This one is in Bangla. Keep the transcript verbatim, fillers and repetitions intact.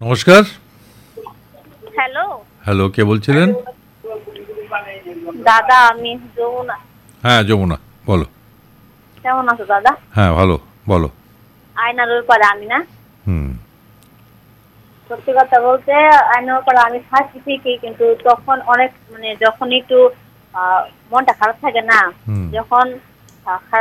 নমস্কার। হ্যালো হ্যালো, কে বলছিলেন? দাদা, আমি যমুনা। হ্যাঁ যমুনা, বলো। কেমন আছো দাদা? হ্যাঁ ভালো, বলো। আয়নার ব্যাপারে আমি না হুম সত্যি কথা বলতে, আয়নার ব্যাপারে আমি থাকি ঠিকই, কিন্তু তখন অনেক মানে যখন একটু আহ, মনটা খারাপ থাকে না, হুম যখন আহ, খারাপ